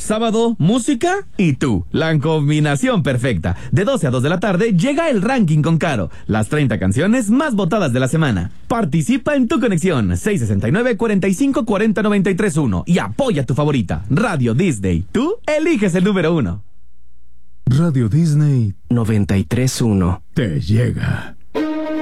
sábado, música y tú. La combinación perfecta. De 12 a 2 de la tarde llega el ranking con Caro. Las 30 canciones más votadas de la semana. Participa en tu conexión 669-4540-931 y apoya a tu favorita. Radio Disney. Tú eliges el número 1. Radio Disney 93.1 te llega.